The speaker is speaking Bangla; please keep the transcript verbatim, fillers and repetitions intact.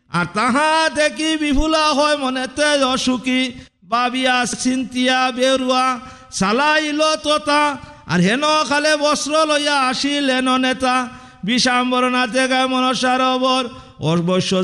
আর তাহা দেখি বিফুলা হয় মনেতে অসুখী বাবিয়া চিন্তিয়া বেরুয়া চালাইল তোতা আর হেন খালে বস্ত্র লইয়া আসিলেন নেতা বিষাম্বরণা থেকে মনসার অবর অবশ্য